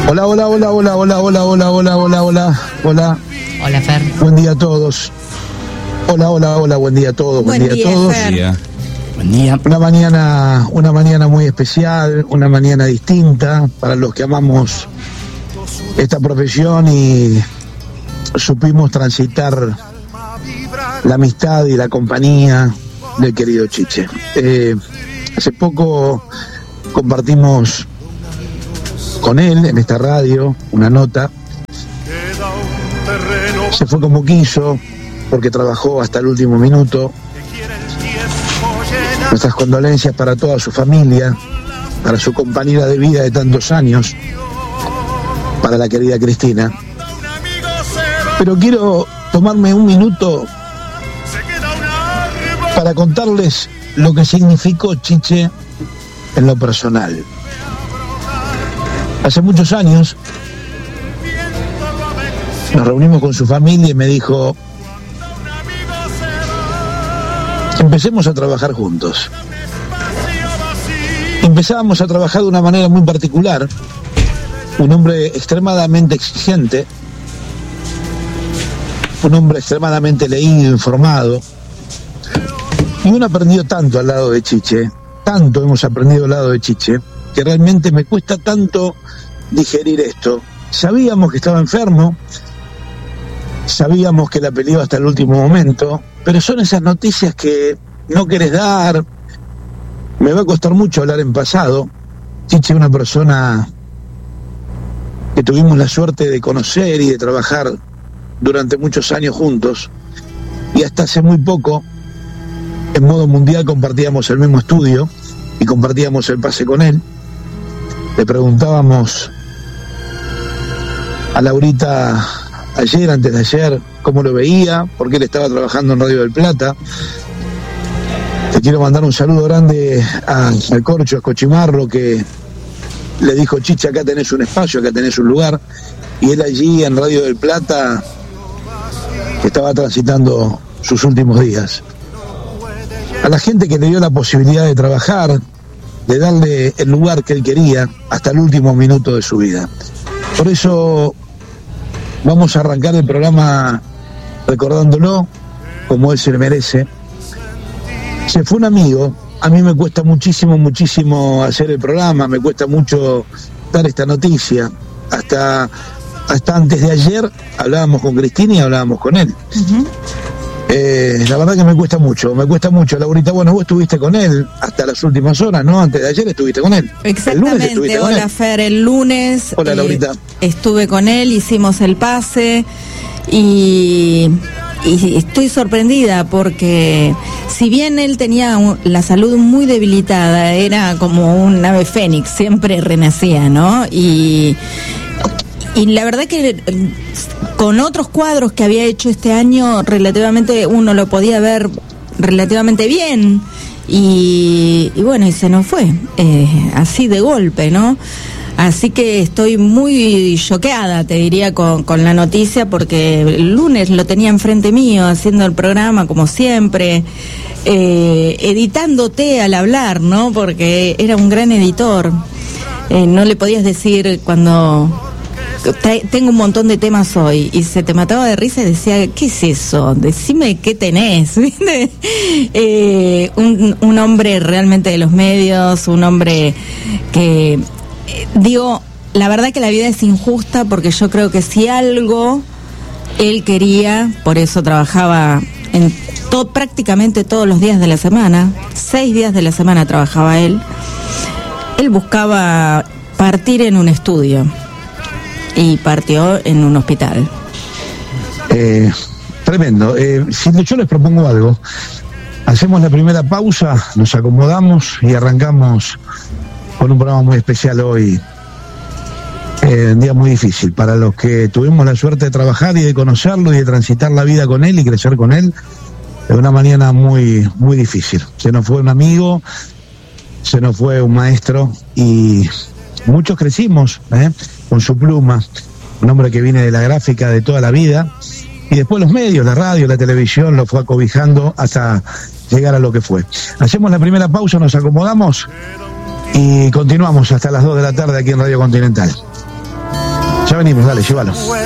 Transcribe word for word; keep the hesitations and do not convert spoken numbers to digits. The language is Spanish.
Hola, hola, hola, hola, hola, hola, hola, hola, hola, hola, hola. Hola, Fer. Buen día a todos. Hola, hola, hola, buen día a todos, buen, buen día, día a todos. Fer. Buen día. Una mañana, una mañana muy especial, una mañana distinta para los que amamos esta profesión y supimos transitar la amistad y la compañía del querido Chiche. Eh, hace poco compartimos con él en esta radio una nota. Se fue como quiso porque trabajó hasta el último minuto. Nuestras condolencias para toda su familia, para su compañera de vida de tantos años, para la querida Cristina. Pero quiero tomarme un minuto para contarles lo que significó Chiche en lo personal. Hace muchos años nos reunimos con su familia y me dijo: empecemos a trabajar juntos. Empezábamos a trabajar de una manera muy particular. Un hombre extremadamente exigente, un hombre extremadamente leído, informado. Y uno aprendió tanto al lado de Chiche, tanto hemos aprendido al lado de Chiche, que realmente me cuesta tanto digerir esto. Sabíamos que estaba enfermo, sabíamos que la peleó hasta el último momento, pero son esas noticias que no querés dar. Me va a costar mucho hablar en pasado. Chiche es una persona que tuvimos la suerte de conocer y de trabajar durante muchos años juntos, y hasta hace muy poco en modo mundial compartíamos el mismo estudio y compartíamos el pase con él. Le preguntábamos a Laurita ayer, antes de ayer, cómo lo veía, porque él estaba trabajando en Radio del Plata. Te quiero mandar un saludo grande a, al Corcho, a Cochimarro, que le dijo: Chiche, acá tenés un espacio, acá tenés un lugar. Y él allí en Radio del Plata estaba transitando sus últimos días. A la gente que le dio la posibilidad de trabajar, de darle el lugar que él quería hasta el último minuto de su vida. Por eso vamos a arrancar el programa recordándolo como él se le merece. Se fue un amigo. A mí me cuesta muchísimo, muchísimo hacer el programa, me cuesta mucho dar esta noticia. Hasta, hasta antes de ayer hablábamos con Cristina y hablábamos con él. Uh-huh. Eh, la verdad que me cuesta mucho, me cuesta mucho, Laurita. Bueno, vos estuviste con él hasta las últimas horas, ¿no? Antes de ayer estuviste con él. Exactamente. El lunes Hola, Fer, el lunes. Hola, eh, Laurita. Estuve con él, hicimos el pase y, y estoy sorprendida porque si bien él tenía un, la salud muy debilitada, era como un ave fénix, siempre renacía, ¿no? Y... Y la verdad que con otros cuadros que había hecho este año, relativamente uno lo podía ver relativamente bien. Y, y bueno, y se nos fue, eh, así de golpe, ¿no? Así que estoy muy choqueada, te diría, con, con la noticia, porque el lunes lo tenía enfrente mío, haciendo el programa como siempre, eh, editándote al hablar, ¿no? Porque era un gran editor. Eh, no le podías decir cuando... tengo un montón de temas hoy, y se te mataba de risa y decía: ¿qué es eso? Decime qué tenés. eh, un, un hombre realmente de los medios, un hombre que, eh, digo, la verdad que la vida es injusta, porque yo creo que si algo él quería, por eso trabajaba en to, prácticamente todos los días de la semana, seis días de la semana trabajaba él, él buscaba partir en un estudio. Y partió en un hospital. Eh, tremendo. Eh, si yo les propongo algo, hacemos la primera pausa, nos acomodamos y arrancamos con un programa muy especial hoy. Eh, un día muy difícil para los que tuvimos la suerte de trabajar y de conocerlo y de transitar la vida con él y crecer con él. Es una mañana muy, muy difícil. Se nos fue un amigo, se nos fue un maestro y muchos crecimos, ¿eh? con su pluma, un hombre que viene de la gráfica de toda la vida, y después los medios, la radio, la televisión, lo fue acobijando hasta llegar a lo que fue. Hacemos la primera pausa, nos acomodamos y continuamos hasta las dos de la tarde aquí en Radio Continental. Ya venimos, dale, llévalo.